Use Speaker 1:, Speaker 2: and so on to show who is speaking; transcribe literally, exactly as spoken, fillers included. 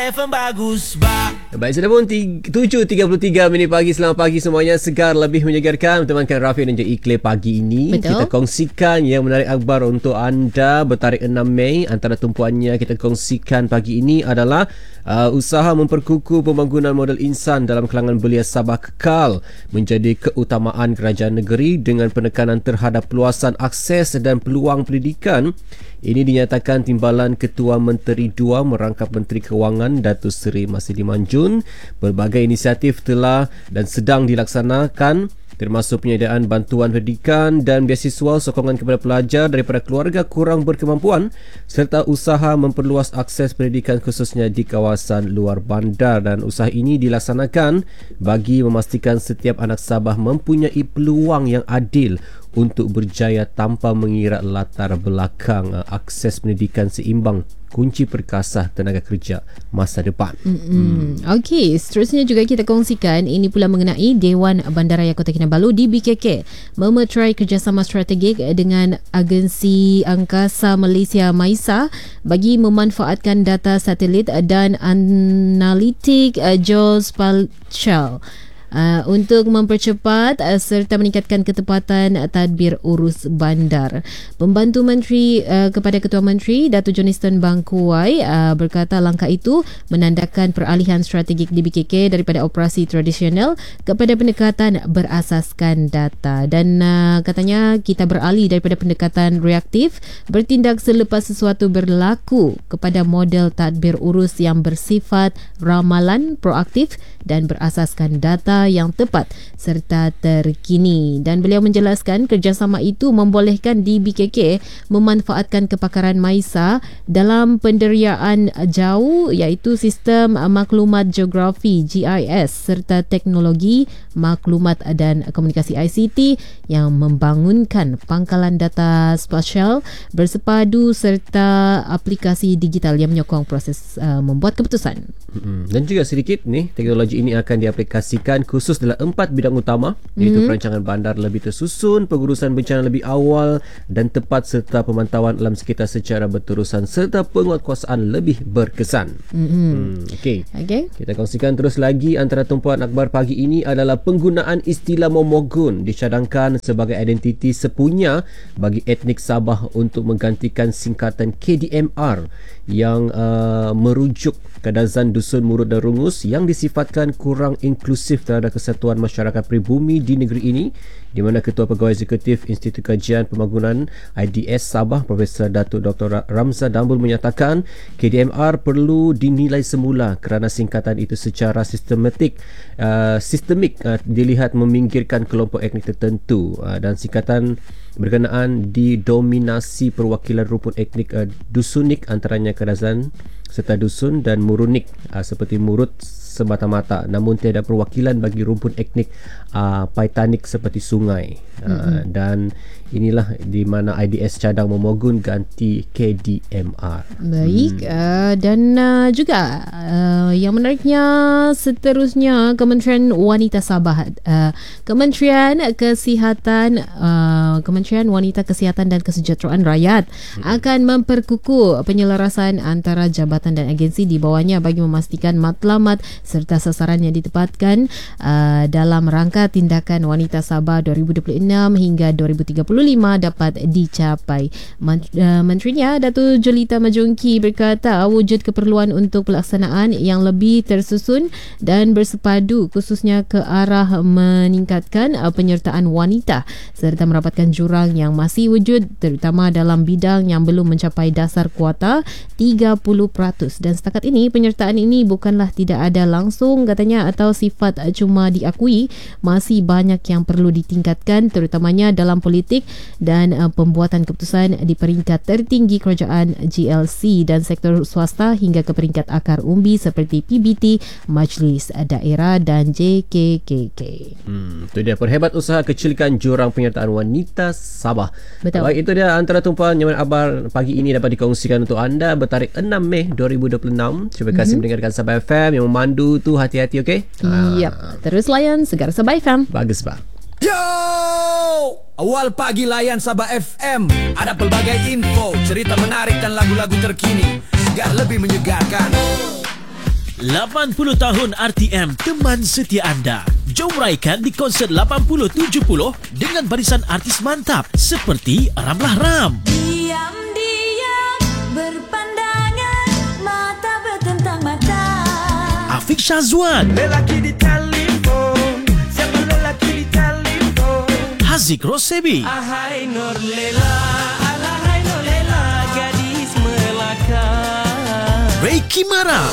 Speaker 1: Gegar F M bagus bah.
Speaker 2: Baik, sudah pun tujuh tiga puluh tiga minit pagi. Selamat pagi semuanya. Segar lebih menyegarkan. Temankan Rafi dan juga Iqlil pagi ini.
Speaker 3: Betul.
Speaker 2: Kita kongsikan yang menarik akhbar untuk anda bertarikh enam Mei. Antara tumpuannya kita kongsikan pagi ini adalah uh, usaha memperkukuh pembangunan modal insan dalam kalangan belia Sabah kekal menjadi keutamaan kerajaan negeri dengan penekanan terhadap peluasan akses dan peluang pendidikan. Ini dinyatakan Timbalan Ketua Menteri dua merangkap Menteri Kewangan Datuk Seri Masidi Manjun. Berbagai inisiatif telah dan sedang dilaksanakan, termasuk penyediaan bantuan pendidikan dan beasiswa sokongan kepada pelajar daripada keluarga kurang berkemampuan serta usaha memperluas akses pendidikan khususnya di kawasan luar bandar. Dan usaha ini dilaksanakan bagi memastikan setiap anak Sabah mempunyai peluang yang adil untuk berjaya tanpa mengira latar belakang. Akses pendidikan seimbang kunci perkasa tenaga kerja masa depan.
Speaker 3: Hmm. Okey, seterusnya juga kita kongsikan ini pula mengenai Dewan Bandaraya Kota Kinabalu D B K K memeterai kerjasama strategik dengan Agensi Angkasa Malaysia MAISA bagi memanfaatkan data satelit dan analitik geospatial Uh, untuk mempercepat uh, serta meningkatkan ketepatan uh, tadbir urus bandar. Pembantu Menteri uh, kepada Ketua Menteri Datuk Johnston Bangkuai uh, berkata langkah itu menandakan peralihan strategik D B K K daripada operasi tradisional kepada pendekatan berasaskan data. Dan uh, katanya kita beralih daripada pendekatan reaktif bertindak selepas sesuatu berlaku kepada model tadbir urus yang bersifat ramalan, proaktif dan berasaskan data yang tepat serta terkini. Dan beliau menjelaskan kerjasama itu membolehkan D B K K memanfaatkan kepakaran MAISA dalam penderiaan jauh iaitu sistem maklumat geografi G I S serta teknologi maklumat dan komunikasi I C T yang membangunkan pangkalan data spasial bersepadu serta aplikasi digital yang menyokong proses uh, membuat keputusan.
Speaker 2: Hmm. Dan juga sedikit ni, teknologi ini akan diaplikasikan khusus dalam empat bidang utama, iaitu mm-hmm. perancangan bandar lebih tersusun, pengurusan bencana lebih awal dan tepat serta pemantauan alam sekitar secara berterusan serta penguatkuasaan lebih berkesan. Mm-hmm. Hmm, Okey. Okay. Kita kongsikan terus lagi. Antara tumpuan akhbar pagi ini adalah penggunaan istilah Momogun dicadangkan sebagai identiti sepunya bagi etnik Sabah untuk menggantikan singkatan K D M R yang uh, merujuk kadazan dusun Murut dan Rungus yang disifatkan kurang inklusif terhadap kesatuan masyarakat pribumi di negeri ini, di mana Ketua Pegawai Eksekutif Institut Kajian Pembangunan I D S Sabah Profesor Datuk Doktor Ramza Dambul menyatakan K D M R perlu dinilai semula kerana singkatan itu secara sistematik uh, sistemik uh, dilihat meminggirkan kelompok etnik tertentu uh, dan singkatan berkenaan didominasi perwakilan rumpun etnik uh, dusunik antaranya Kadazan serta dusun dan murunik uh, seperti Murut semata-mata, namun tiada perwakilan bagi rumpun etnik uh, paitanik seperti sungai. Uh, mm-hmm. Dan inilah di mana I D S cadang Momogun ganti K D M R.
Speaker 3: Baik, hmm. uh, dan uh, juga uh, yang menariknya seterusnya Kementerian Wanita Sabah, uh, Kementerian Kesihatan, uh, Kementerian Wanita Kesihatan dan Kesejahteraan Rakyat hmm. akan memperkukuh penyelarasan antara jabatan dan agensi di bawahnya bagi memastikan matlamat serta sasaran yang ditempatkan uh, dalam rangka tindakan Wanita Sabah dua ribu dua puluh enam hingga dua ribu tiga puluh lima dapat dicapai. Menterinya Datuk Julita Majongki berkata wujud keperluan untuk pelaksanaan yang lebih tersusun dan bersepadu khususnya ke arah meningkatkan penyertaan wanita serta merapatkan jurang yang masih wujud terutama dalam bidang yang belum mencapai dasar kuota tiga puluh peratus. Dan setakat ini penyertaan ini bukanlah tidak ada langsung katanya atau sifat cuma diakui, masih banyak yang perlu ditingkatkan terutamanya dalam politik dan uh, pembuatan keputusan di peringkat tertinggi kerajaan G L C dan sektor swasta hingga ke peringkat akar umbi seperti P B T, Majlis Daerah dan J K K K.
Speaker 2: Hmm, itu dia perhebat usaha kecilkan jurang penyertaan wanita Sabah.
Speaker 3: Betul.
Speaker 2: Baik, itu dia antara tumpuan yang akhbar pagi ini dapat dikongsikan untuk anda bertarikh enam Mei dua ribu dua puluh enam. Terima kasih mm-hmm. mendengarkan Sabah F M. Yang memandu tu hati-hati, okey?
Speaker 3: Yep. Ah. Terus layan Segar Sabah F M.
Speaker 2: Bagus, bang.
Speaker 1: Yo! Awal pagi layan Sabah F M. Ada pelbagai info, cerita menarik dan lagu-lagu terkini. Segar lebih menyegarkan.
Speaker 4: lapan puluh tahun R T M, teman setia anda. Jom raikan di konsert lapan puluh tujuh puluh dengan barisan artis mantap seperti Ramlah Ram,
Speaker 5: Diam-diam berpandangan, mata bertentang mata.
Speaker 4: Afiq Syazwan,
Speaker 6: Lelaki di telefon, siapa lelaki di telefon?
Speaker 4: Haziq Rosebi,
Speaker 6: Ahai Nur Lela, alahai Nur Lela, gadis Melaka.
Speaker 4: Ray Kimara,